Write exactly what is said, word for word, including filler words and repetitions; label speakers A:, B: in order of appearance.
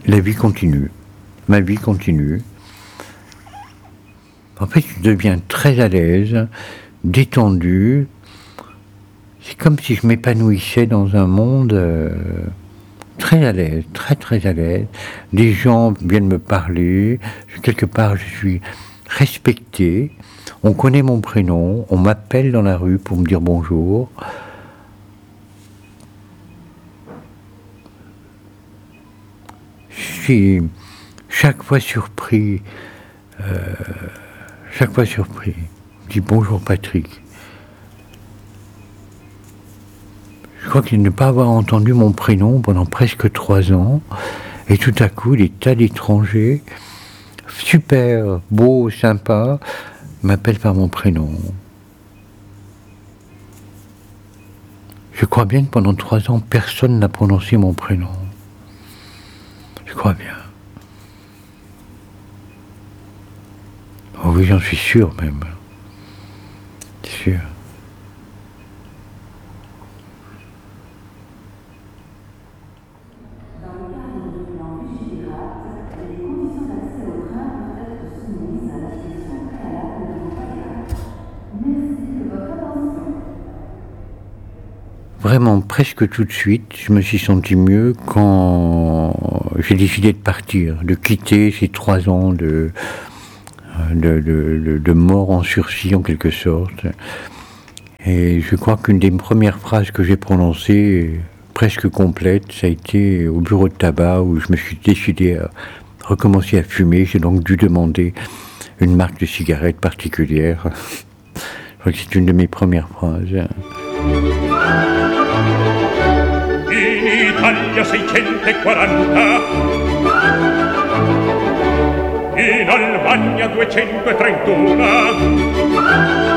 A: la vie continue. Ma vie continue. En fait, je deviens très à l'aise, détendu. C'est comme si je m'épanouissais dans un monde euh, très à l'aise, très très à l'aise. Les gens viennent me parler. Quelque part, je suis respecté. On connaît mon prénom. On m'appelle dans la rue pour me dire bonjour. Je suis chaque fois surpris. Euh, chaque fois surpris. Je dis bonjour Patrick. Je crois qu'il ne pas avoir entendu mon prénom pendant presque trois ans. Et tout à coup, des tas d'étrangers, super beaux, sympas, m'appellent par mon prénom. Je crois bien que pendant trois ans, personne n'a prononcé mon prénom. Je crois bien. Oh oui, j'en suis sûr même. Sûr. Vraiment, presque tout de suite, je me suis senti mieux quand j'ai décidé de partir, de quitter ces trois ans de, de, de, de mort en sursis, en quelque sorte. Et je crois qu'une des premières phrases que j'ai prononcées, presque complète, ça a été au bureau de tabac, où je me suis décidé à recommencer à fumer. J'ai donc dû demander une marque de cigarette particulière. Je crois que c'est une de mes premières phrases.
B: In Italia seicentoquaranta, in Albania duecentotrentuno,